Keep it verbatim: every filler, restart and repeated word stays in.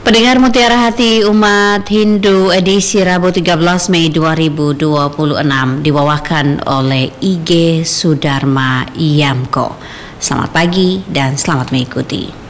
Pendengar Mutiara Hati Umat Hindu edisi Rabu tiga belas Mei dua ribu dua puluh enam dibawakan oleh I G Sudarma Yamko. Selamat pagi dan selamat mengikuti.